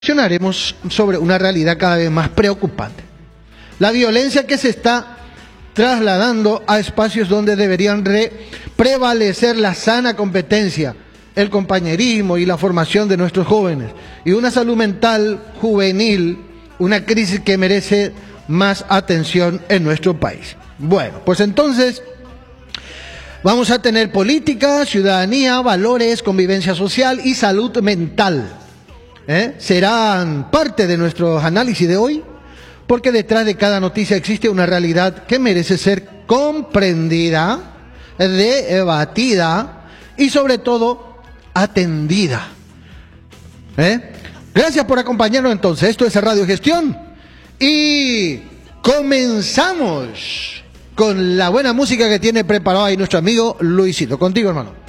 Reflexionaremos sobre una realidad cada vez más preocupante. La violencia que se está trasladando a espacios donde deberían prevalecer la sana competencia, el compañerismo y la formación de nuestros jóvenes. Y una salud mental juvenil, una crisis que merece más atención en nuestro país. Bueno, pues entonces vamos a tener política, ciudadanía, valores, convivencia social y salud mental. Serán parte de nuestro análisis de hoy, porque detrás de cada noticia existe una realidad que merece ser comprendida, debatida y sobre todo atendida. Gracias por acompañarnos entonces. Esto es Radio Gestión y comenzamos con la buena música que tiene preparado ahí nuestro amigo Luisito. Contigo, hermano.